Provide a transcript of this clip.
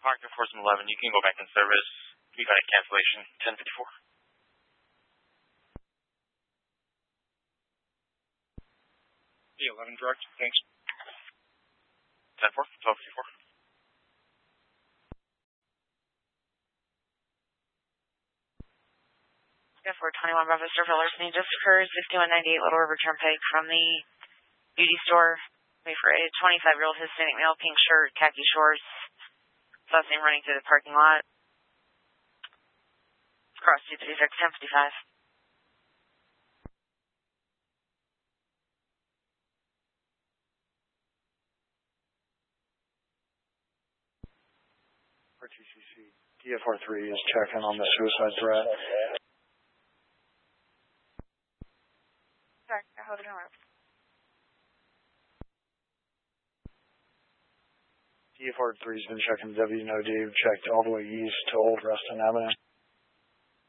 Mark Enforcement 11, you can go back in service. We got a cancellation, 1054. D11 direct, thanks. 10-4, 1254. Yeah, for 21 Bravo Survey listening just occurred 6198 Little River Turnpike from the beauty store. Wait for a 25-year-old Hispanic male, pink shirt, khaki shorts. Last name running through the parking lot. Cross 236, 1055. RTCC, DFR3 is checking on the suicide threat. Sorry, hold it on. DFR3 has been checking WNOD, checked all the way east to Old Ruston Avenue.